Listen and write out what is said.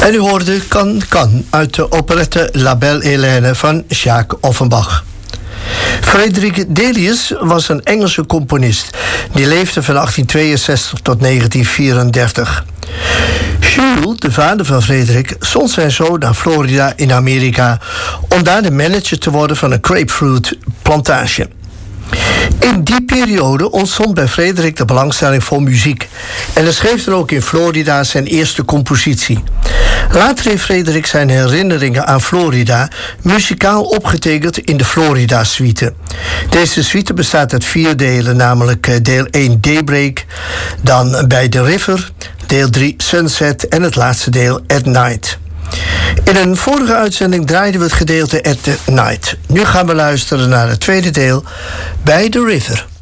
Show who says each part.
Speaker 1: En u hoorde Can uit de operette La Belle Hélène van Jacques Offenbach. Frédéric Delius was een Engelse componist. Die leefde van 1862 tot 1934. Jules, de vader van Frederik, zond zijn zoon naar Florida in Amerika om daar de manager te worden van een grapefruitplantage. In die periode ontstond bij Frederik de belangstelling voor muziek. En hij schreef dan ook in Florida zijn eerste compositie. Later heeft Frederik zijn herinneringen aan Florida muzikaal opgetekend in de Florida-suite. Deze suite bestaat uit 4 delen, namelijk deel 1 Daybreak, dan By the River, deel 3 Sunset en het laatste deel At Night. In een vorige uitzending draaiden we het gedeelte At Night. Nu gaan we luisteren naar het tweede deel, By the River.